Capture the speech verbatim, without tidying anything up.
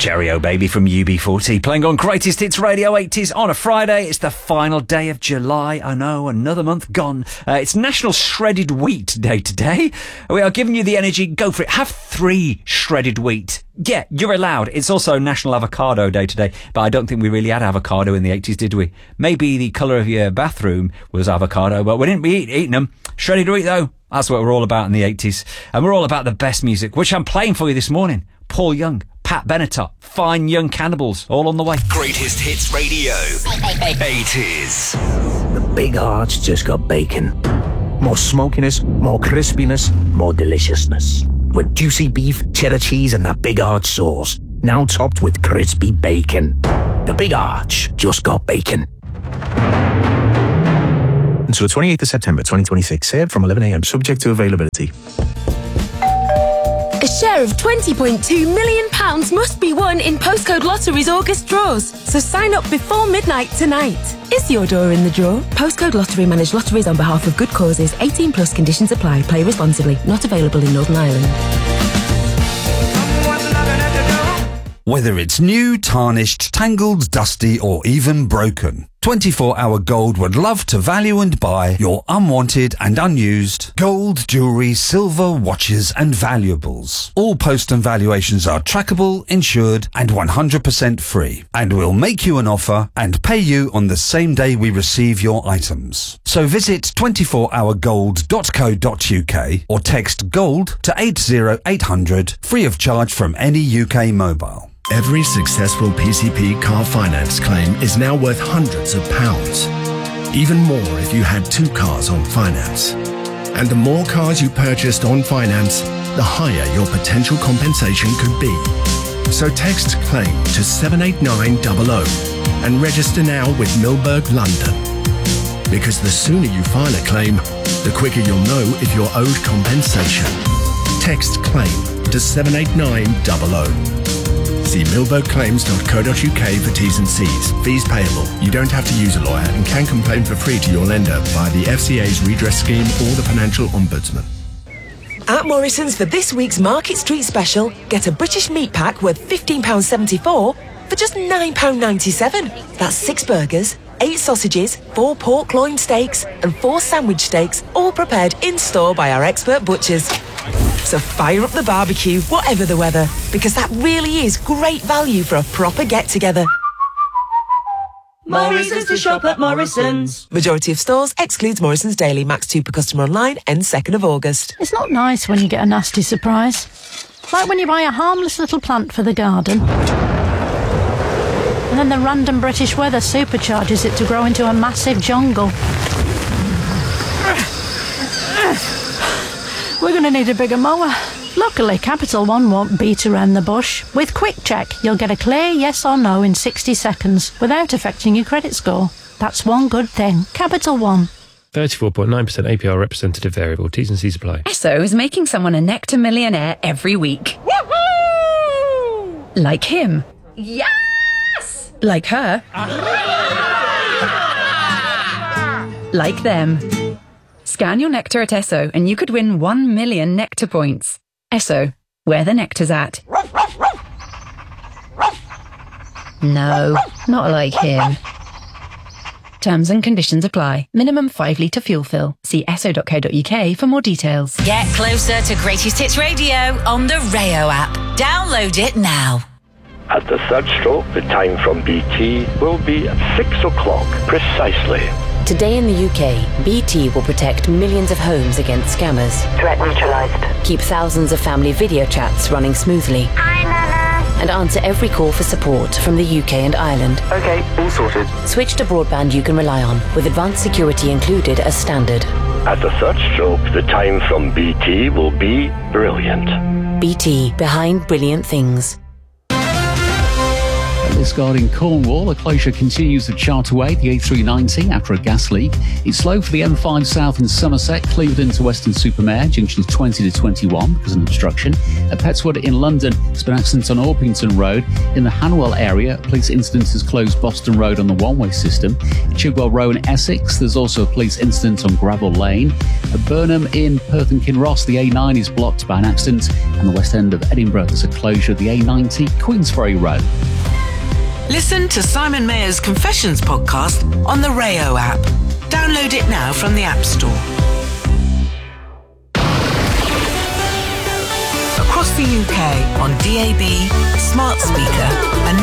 Cherry O Baby from U B forty, playing on Greatest Hits Radio eighties on a Friday. It's the final day of July. I know, another month gone. Uh, it's National Shredded Wheat Day today. We are giving you the energy. Go for it. Have three shredded wheat. Yeah, you're allowed. It's also National Avocado Day today, but I don't think we really had avocado in the eighties, did we? Maybe the colour of your bathroom was avocado, but we didn't be eat, eating them. Shredded wheat, though, that's what we're all about in the eighties. And we're all about the best music, which I'm playing for you this morning. Paul Young, Pat Benatar, Fine Young Cannibals, all on the way. Greatest Hits Radio eighties. The Big Arch just got bacon. More smokiness, more crispiness, more deliciousness. With juicy beef, cheddar cheese and that Big Arch sauce. Now topped with crispy bacon. The Big Arch just got bacon. Until the twenty-eighth of September twenty twenty-six. Served from eleven a.m. Subject to availability. A share of twenty point two million pounds must be won in Postcode Lottery's August draws. So sign up before midnight tonight. Is your door in the draw? Postcode Lottery manage lotteries on behalf of good causes. eighteen plus conditions apply. Play responsibly. Not available in Northern Ireland. Whether it's new, tarnished, tangled, dusty or even broken, twenty-four hour Gold would love to value and buy your unwanted and unused gold, jewellery, silver, watches and valuables. All post and valuations are trackable, insured and one hundred percent free. And we'll make you an offer and pay you on the same day we receive your items. So visit twenty-four hour gold dot co dot uk or text GOLD to eight zero eight hundred free of charge from any U K mobile. Every successful P C P car finance claim is now worth hundreds of pounds. Even more if you had two cars on finance. And the more cars you purchased on finance, the higher your potential compensation could be. So text CLAIM to seven eight nine zero zero and register now with Milberg London. Because the sooner you file a claim, the quicker you'll know if you're owed compensation. Text CLAIM to seven eight nine zero zero. See milberg claims dot co dot uk for T's and C's. Fees payable. You don't have to use a lawyer and can complain for free to your lender via the F C A's redress scheme or the Financial Ombudsman. At Morrison's for this week's Market Street special, get a British meat pack worth fifteen pounds seventy-four for just nine pounds ninety-seven. That's six burgers, eight sausages, four pork loin steaks and four sandwich steaks, all prepared in-store by our expert butchers. So fire up the barbecue, whatever the weather, because that really is great value for a proper get-together. Morrison's to shop at Morrison's. Majority of stores excludes Morrison's Daily. Max two per customer online, ends second of August. It's not nice when you get a nasty surprise. Like when you buy a harmless little plant for the garden. And then the random British weather supercharges it to grow into a massive jungle. We're going to need a bigger mower. Luckily, Capital One won't beat around the bush. With Quick Check, you'll get a clear yes or no in sixty seconds without affecting your credit score. That's one good thing. Capital One. thirty-four point nine percent A P R representative variable. T's and C's apply. Esso is making someone a Nectar millionaire every week. Woohoo! Like him. Yes! Like her. Like them. Scan your Nectar at Esso and you could win one million Nectar points. Esso, where the nectar's at. No, not like him. Terms and conditions apply. Minimum five litre fuel fill. See esso dot co dot uk for more details. Get closer to Greatest Hits Radio on the Rayo app. Download it now. At the third stroke, the time from B T will be six o'clock precisely. Today in the U K, B T will protect millions of homes against scammers. Threat neutralised. Keep thousands of family video chats running smoothly. Hi, Nana. And answer every call for support from the U K and Ireland. Okay, all sorted. Switch to broadband you can rely on, with advanced security included as standard. At the third stroke, the time from B T will be brilliant. B T, behind brilliant things. Liscard in Cornwall. The closure continues at Charterway, the A three ninety, after a gas leak. It's slow for the M five South in Somerset, Clevedon to Weston-super-Mare, junctions twenty to twenty-one because of an obstruction. At Petswood in London, there's been an accident on Orpington Road. In the Hanwell area, a police incident has closed Boston Road on the one-way system. At Chigwell Row in Essex, there's also a police incident on Gravel Lane. At Burnham in Perth and Kinross, the A nine is blocked by an accident. And the west end of Edinburgh, there's a closure of the A ninety, Queensferry Road. Listen to Simon Mayer's Confessions podcast on the Rayo app. Download it now from the App Store. Across the U K on D A B, smart speaker, and